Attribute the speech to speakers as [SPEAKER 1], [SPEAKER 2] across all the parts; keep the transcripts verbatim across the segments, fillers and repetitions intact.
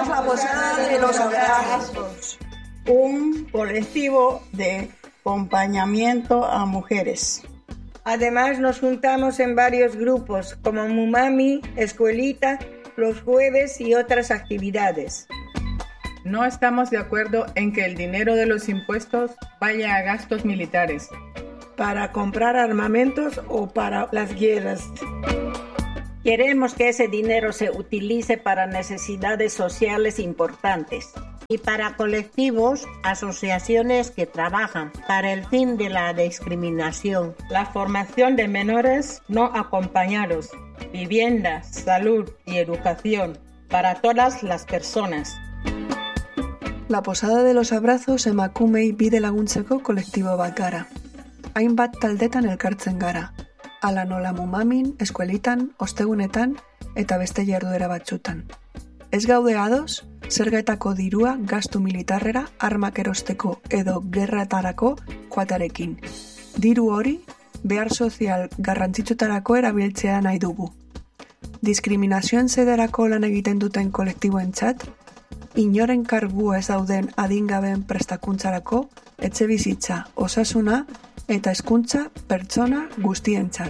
[SPEAKER 1] Somos la Posada de los Abrazos, un colectivo de acompañamiento a mujeres.
[SPEAKER 2] Además, nos juntamos en varios grupos, como Mumami, Escuelita, los jueves y otras actividades.
[SPEAKER 3] No estamos de acuerdo en que el dinero de los impuestos vaya a gastos militares,
[SPEAKER 1] para comprar armamentos o para las guerras.
[SPEAKER 4] Queremos que ese dinero se utilice para necesidades sociales importantes y para colectivos, asociaciones que trabajan para el fin de la discriminación,
[SPEAKER 3] la formación de menores no acompañados, vivienda, salud y educación para todas las personas.
[SPEAKER 5] La Posada de los Abrazos emakumei bide laguntzeko kolektibo bat gara. Hainbat taldetan elkartzen gara. Ala nola Mumamin, Eskuelitan, ostegunetan eta beste jarduera batzutan. Ez gaude ados, zergetako dirua gastu militarrera, armak erosteko edo gerratarako joatearekin. Diru hori, behar sozial garrantzitsutarako erabiltzea nahi dugu. Diskriminazioen zederako lan egiten duten kolektiboentzat, inoren kargua ez dauden adingabeen prestakuntzarako, etxebizitza, osasuna eta hezkuntza pertsona guztientzat.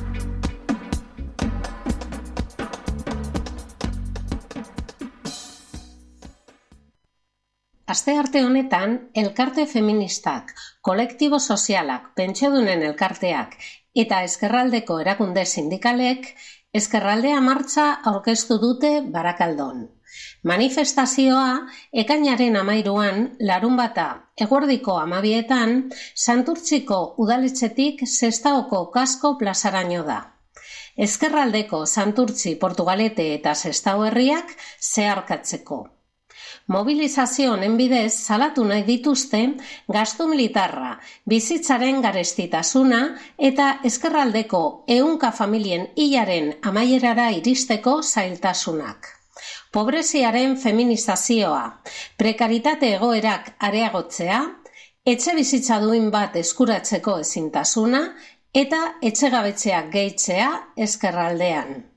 [SPEAKER 6] Astearte honetan, elkarte feministak, kolektibo sozialak, pentsiodunen elkarteak eta Ezkerraldeko erakunde sindikalek Ezkerraldea martxa aurkeztu dute Barakaldon. Manifestazioa ekainaren hamairuan larunbata eguerdiko hamabietan Santurtziko udaletxetik Sestaoko Kasko plazaraino da. Ezkerraldeko Santurtzi, Portugalete eta Sestao herriak zeharkatzeko. Mobilizazio honen bidez salatu nahi dituzte gastu militarra, bizitzaren garestitasuna eta Ezkerraldeko ehunka familien hilaren amaierara iristeko zailtasunak. Pobreziaren feminizazioa, prekaritate egoerak areagotzea, etxe bizitza duin bat eskuratzeko ezintasuna eta etxegabetzeak gehitzea Ezkerraldean.